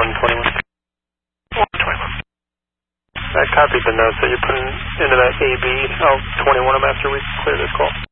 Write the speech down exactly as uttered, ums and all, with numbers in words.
one twenty-one. one twenty-one. I copied the notes that you're putting into that A B. I'll twenty-one them after we clear this call.